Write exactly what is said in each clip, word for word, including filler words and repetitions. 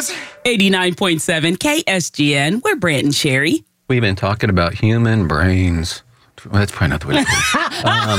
is eighty-nine point seven K S G N. We're Brant and Sherry. We've been talking about human brains. Well, that's probably not the way to put it. Um,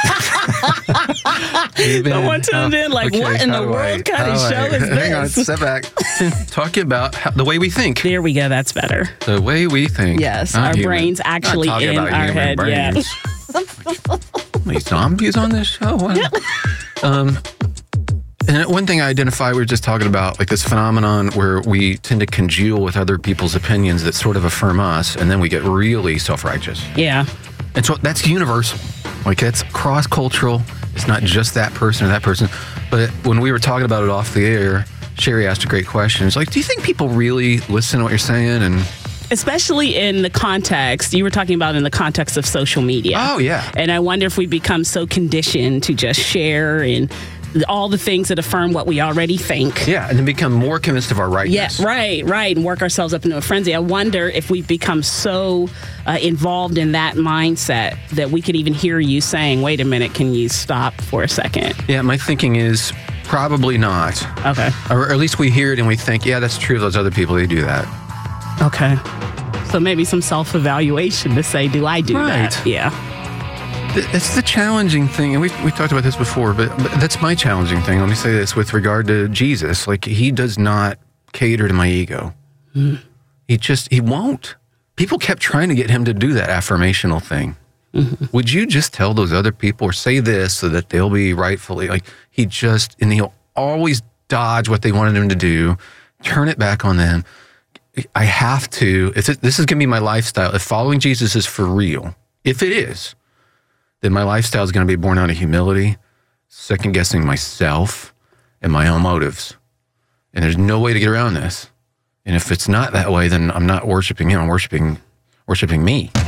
been, Someone tuned in like, okay, what in the how do I- world kind of how do show I- is Hang on, this? step back. Talking about how, the way we think. There we go. That's better. The way we think. Yes, Not our human. brains Not actually talking in about our human head. brains. Yeah. Any zombies on this show? What? um, and one thing I identify, we were just talking about, like this phenomenon where we tend to congeal with other people's opinions that sort of affirm us, and then we get really self-righteous. Yeah. And so that's universal. Like it's cross-cultural. It's not just that person or that person. But when we were talking about it off the air, Sherry asked a great question. It's like, do you think people really listen to what you're saying? And Especially in the context, you were talking about in the context of social media. oh, yeah. And I wonder if we become so conditioned to just share and all the things that affirm what we already think. Yeah, and then become more convinced of our Yeah, rightness. right, right, and work ourselves up into a frenzy. I wonder if we've become so uh, involved in that mindset that we could even hear you saying, wait a minute, can you stop for a second? Yeah, my thinking is probably not. Okay. Or at least we hear it and we think, yeah, that's true. Those other people, they do that. Okay. So maybe some self-evaluation to say, do I do Right. that? Yeah. Th- It's the challenging thing, and we we talked about this before, but, but that's my challenging thing. Let me say this with regard to Jesus. Like, he does not cater to my ego. Mm. He just, he won't. People kept trying to get him to do that affirmational thing. Mm-hmm. Would you just tell those other people or say this so that they'll be rightfully, like, he just, and he'll always dodge what they wanted him to do, turn it back on them. I have to, if it, this is going to be my lifestyle, if following Jesus is for real, if it is, then my lifestyle is going to be born out of humility, second guessing myself and my own motives. And there's no way to get around this. And if it's not that way, then I'm not worshiping him, I'm worshiping, worshiping me.